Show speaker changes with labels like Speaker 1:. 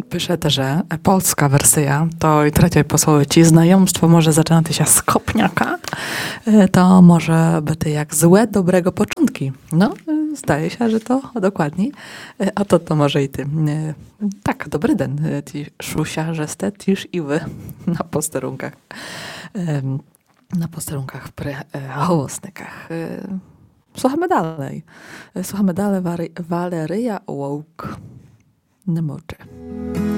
Speaker 1: Pisze też, że polska wersja to i trzecie posłowie ci znajomstwo może zaczynać się z kopniaka, to może być jak złe dobrego początki. No, zdaje się, że to dokładnie. A to może i ty. Tak, dobry den, ci szusiarze, tiż i wy na posterunkach. Na posterunkach przy hołosnykach. Słuchamy dalej. Słuchamy dalej Waleryja Łąk. Nie moczy.